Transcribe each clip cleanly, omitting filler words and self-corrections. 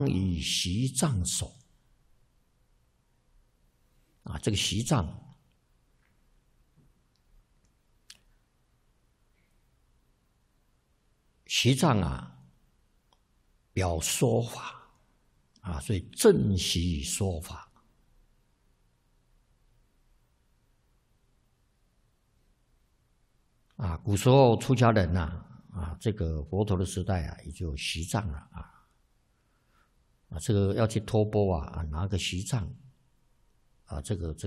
以习藏首啊，这个习藏啊，表说法啊，所以正习说法啊。古时候出家人呐啊，这个佛陀的时代啊，也就习藏了啊，这个要去托钵啊，拿个习藏啊，这个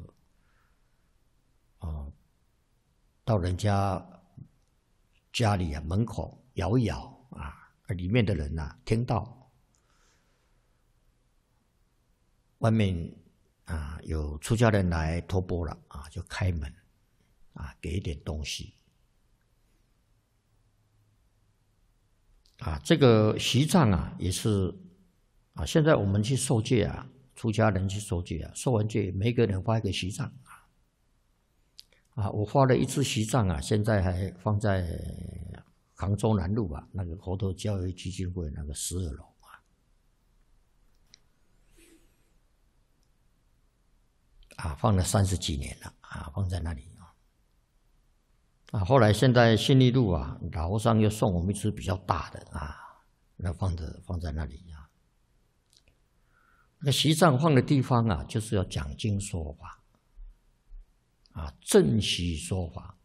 啊，到人家家里啊门口摇一摇啊，里面的人呐听到外面啊有出家人来托钵了啊，就开门啊，给一点东西啊。这个习藏啊也是啊，现在我们去受戒啊，出家人去受戒啊，受完戒每个人发一个习藏啊，我发了一支习藏啊，现在还放在杭州南路啊，那个佛陀教育基金会那个12楼啊，放了30几年了啊，放在那里啊。后来现在信义路啊，老和尚又送我们一支比较大的啊，那放在那里啊。那习藏放的地方啊，就是要讲经说法啊，正习说法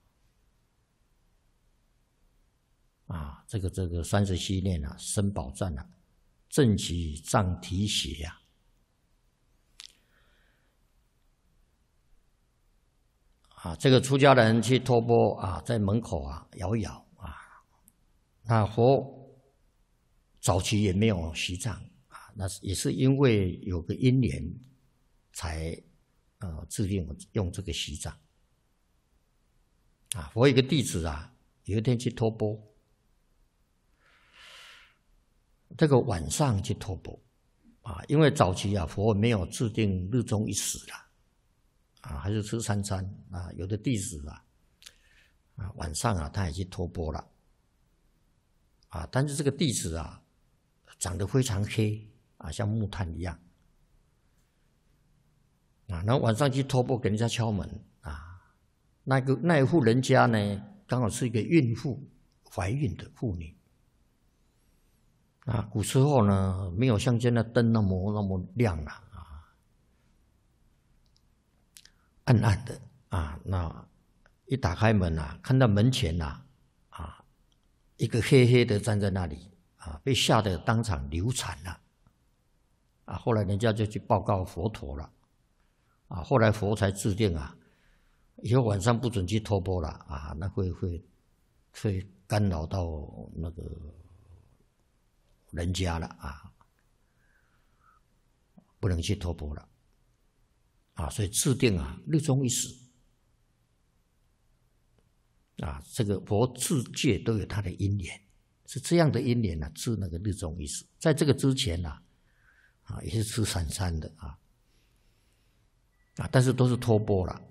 啊，这个37念啊，身宝赞啊，正习藏提协啊，这个出家人去托钵啊，在门口啊摇一摇啊，那佛早期也没有习藏啊，那也是因为有个因缘才制定用这个习藏啊。佛一个弟子啊，有一天去托钵，这个晚上去托钵啊，因为早期啊佛没有制定日中一时啦。啊，还是吃3餐啊？有的弟子啊，晚上啊，他也去托钵了啊。但是这个弟子啊，长得非常黑啊，像木炭一样啊。然后晚上去托钵，给人家敲门啊。那一户人家呢，刚好是一个孕妇，怀孕的妇女啊。古时候呢，没有像现在灯那么亮了。暗暗的啊，那一打开门啊，看到门前啊，一个黑黑的站在那里啊，被吓得当场流产了啊。后来人家就去报告佛陀了啊，后来佛才制定啊，以后晚上不准去托钵了啊，那会干扰到那个人家了啊，不能去托钵了。啊，所以制定啊，日中一时啊，这个佛制戒都有它的因缘，是这样的因缘啊，制那个日中一时。在这个之前啊，也是吃3餐的啊，但是都是托钵了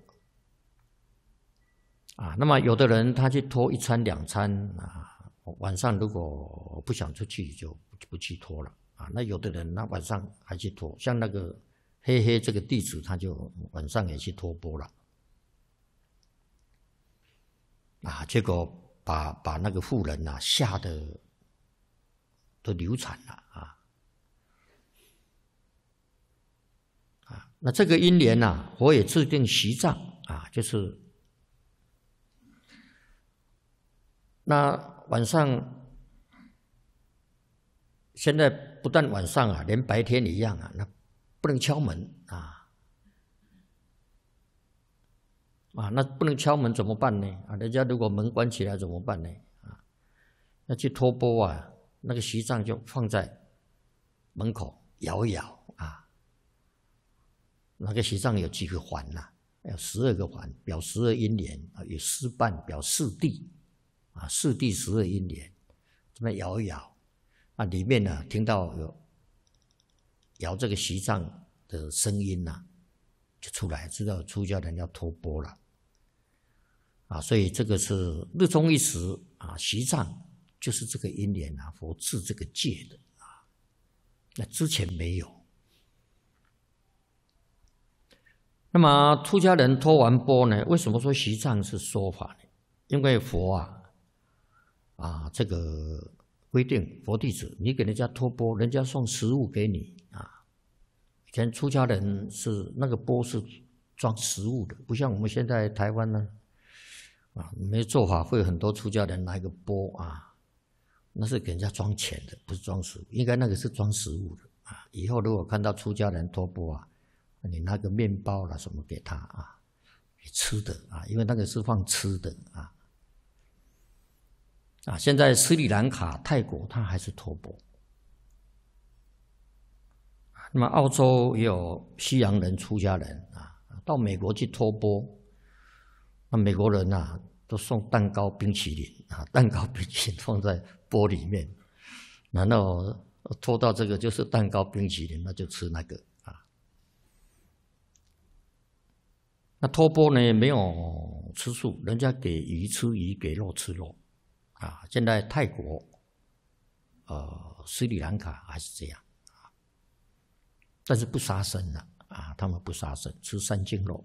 啊。那么有的人他去托1餐2餐啊，晚上如果不想出去就不去托了啊。那有的人那晚上还去托，像那个黑黑这个弟子，他就晚上也去托钵了啊，结果把那个妇人啊吓得都流产了啊。那这个因缘啊，佛也制定习藏啊，就是那晚上，现在不但晚上啊，连白天一样啊，那不能敲门那不能敲门怎么办呢？人家如果门关起来怎么办呢？那去托钵啊，那个习藏就放在门口摇一摇啊。那个习藏有几个环呐？有12个环，表12因缘啊，有4瓣表4谛啊，4谛12因缘，这么摇一摇啊，里面呢听到有摇这个习藏的声音呐，就出来，知道出家人要托钵了啊。所以这个是日中一时啊，习藏就是这个因缘啊，佛制这个戒的那之前没有。那么出家人托完钵呢？为什么说习藏是说法呢？因为佛这个规定，佛弟子你给人家托钵，人家送食物给你啊。以前出家人是那个钵是装食物的，不像我们现在台湾呢没做法会，很多出家人拿一个钵那是给人家装钱的，不是装食物。应该那个是装食物的以后如果看到出家人托钵你拿个面包啦什么给他给吃的因为那个是放吃的现在斯里兰卡、泰国他还是托钵。那么澳洲也有西洋人出家人到美国去托钵，那美国人都送蛋糕、冰淇淋蛋糕、冰淇淋放在钵里面，然后托到这个就是蛋糕、冰淇淋，那就吃那个那托钵呢没有吃素，人家给鱼吃鱼，给肉吃肉现在泰国、斯里兰卡还是这样但是不杀生了他们不杀生，吃三净肉。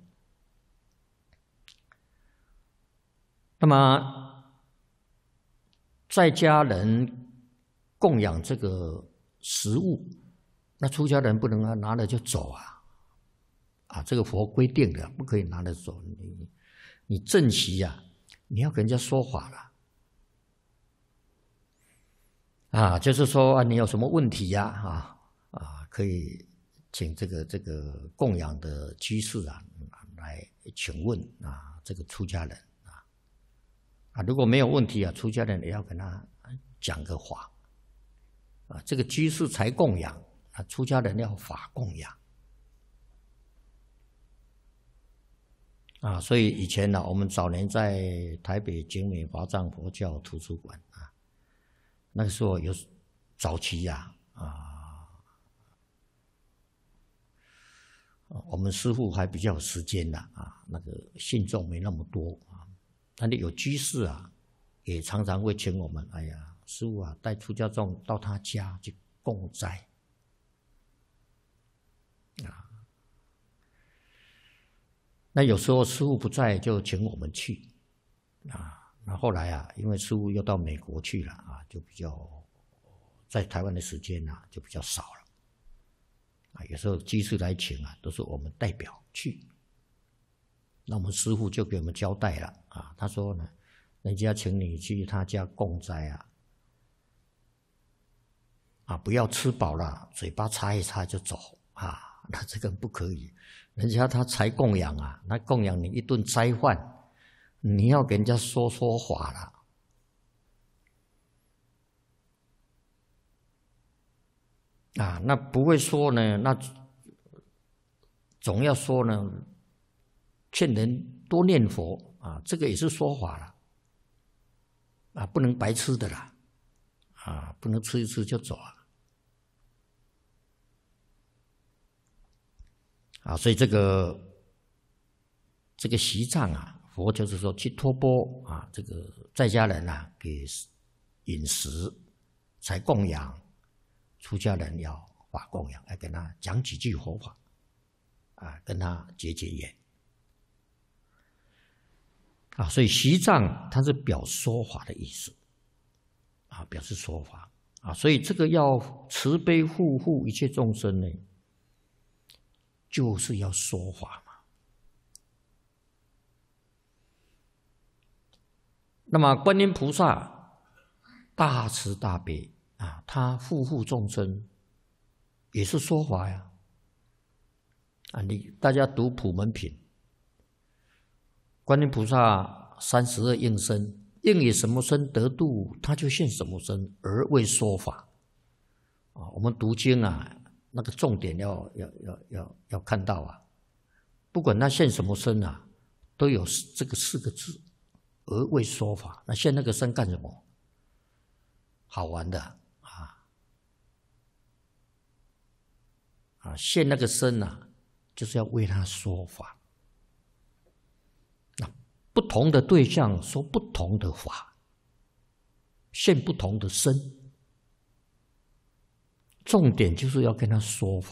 那么在家人供养这个食物，那出家人不能拿了就走这个佛规定的，不可以拿了走。你正席你要跟人家说法了就是说你有什么问题可以请这个供养的居士来请问这个出家人如果没有问题出家人也要跟他讲个法这个居士才供养出家人要法供养所以以前我们早年在台北景美华藏佛教图书馆那个时候有早期我们师父还比较有时间那个信众没那么多那里有居士也常常会请我们，哎呀，师父带出家众到他家去供斋那有时候师父不在，就请我们去那后来因为师父又到美国去了就比较在台湾的时间就比较少了有时候居士来请都是我们代表去。那我们师父就给我们交代了他说呢，人家请你去他家供斋不要吃饱了嘴巴擦一擦就走那这个不可以。人家他才供养那供养你一顿斋饭，你要给人家说法了那不会说呢，那总要说呢，劝人多念佛这个也是说法了不能白吃的啦不能吃一吃就走所以这个习藏佛就是说去托钵这个在家人给饮食才供养，出家人要法供养，要跟他讲几句佛法跟他结缘所以习藏它是表说法的意思表示说法所以这个要慈悲护护一切众生呢，就是要说法嘛。那么观音菩萨大慈大悲他护护众生也是说法呀大家读普门品，观音菩萨32应身，应以什么身得度，他就现什么身而为说法我们读经那个重点要看到不管他现什么身都有这个4个字，而为说法。那现那个身干什么？好玩的现那个身就是要为他说法。不同的对象说不同的法，现不同的身重点就是要跟他说法。